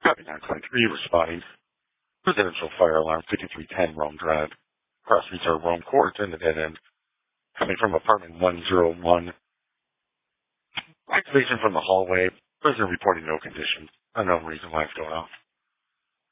Copy 923 responding. Residential fire alarm 5310 Rome Drive. Cross streets are Rome Court and the dead end. Coming from apartment 101. Activation from the hallway. Resident reporting no condition. Unknown reason why it's going off.